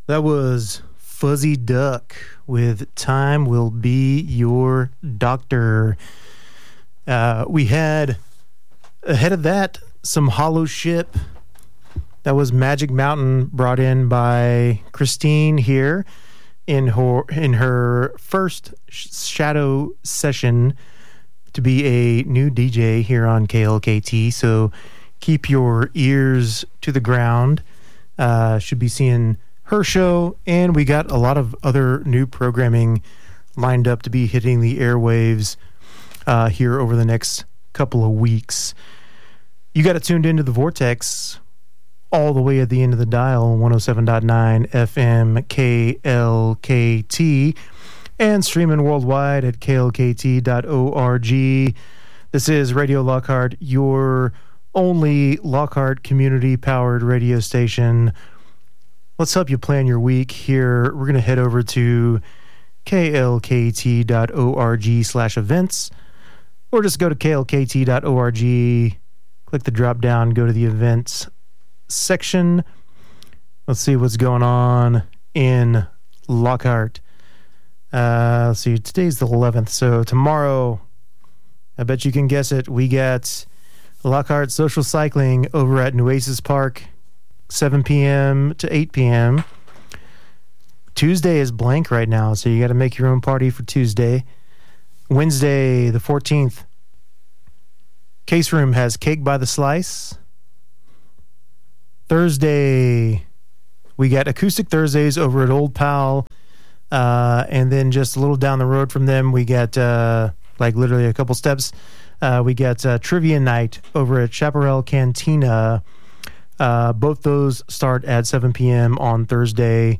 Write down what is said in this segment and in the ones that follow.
That was Fuzzy Duck with Time Will Be Your Doctor. We had, ahead of that, some Hollow Ship. That was Magic Mountain, brought in by Christine here in her first shadow session to be a new DJ here on KLKT. So keep your ears to the ground. Should be seeing her show, and we got a lot of other new programming lined up to be hitting the airwaves here over the next couple of weeks. You got it tuned into the Vortex all the way at the end of the dial, 107.9 FM KLKT, and streaming worldwide at klkt.org. This is Radio Lockhart, your only Lockhart community-powered radio station. Let's help you plan your week here. We're going to head over to klkt.org/events, or just go to klkt.org, click the drop-down, go to the events section. Let's see what's going on in Lockhart. Let's see, today's the 11th, so tomorrow, I bet you can guess it, we got Lockhart Social Cycling over at Nueces Park, 7 p.m. to 8 p.m. Tuesday is blank right now, so you got to make your own party for Tuesday. Wednesday, the 14th, Case Room has Cake by the Slice. Thursday, we got Acoustic Thursdays over at Old Pal. And then just a little down the road from them, we got, like literally a couple steps, we got Trivia Night over at Chaparral Cantina. Both those start at 7 p.m. on Thursday.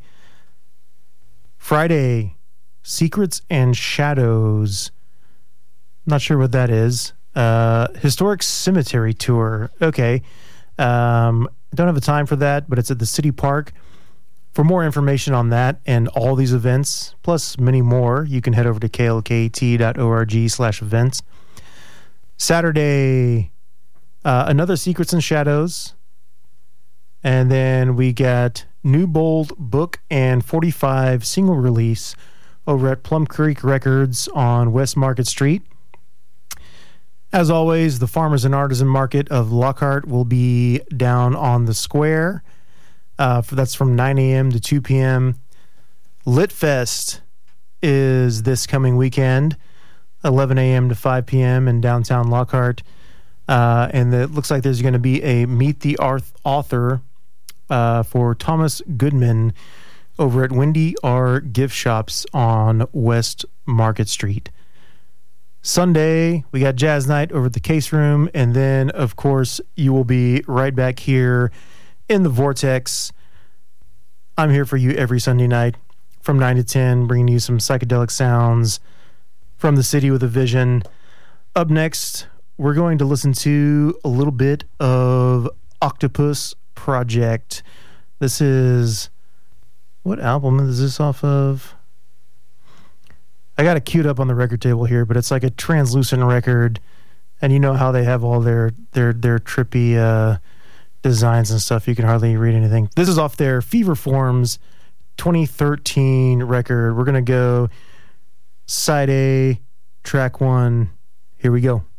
Friday, Secrets and Shadows. Not sure what that is. Historic Cemetery Tour. Okay. Don't have a time for that, but it's at the City Park. For more information on that and all these events, plus many more, you can head over to klkt.org/events. Saturday, another Secrets and Shadows. And then we got New Bold Book and 45 single release over at Plum Creek Records on West Market Street. As always, the Farmers and Artisan Market of Lockhart will be down on the square. That's from 9 a.m. to 2 p.m. Litfest is this coming weekend, 11 a.m. to 5 p.m. in downtown Lockhart. And it looks like there's going to be a Meet the Author for Thomas Goodman over at Wendy R. Gift Shops on West Market Street. Sunday, we got Jazz Night over at the Case Room, and then, of course, you will be right back here in the Vortex. I'm here for you every Sunday night from 9 to 10, bringing you some psychedelic sounds from the city with a vision. Up next, we're going to listen to a little bit of Octopus Project. This is... what album is this off of? I got it queued up on the record table here, but it's like a translucent record, and you know how they have all their trippy designs and stuff. You can hardly read anything. This is off their Fever Forms 2013 record. We're going to go side A, track 1. Here we go.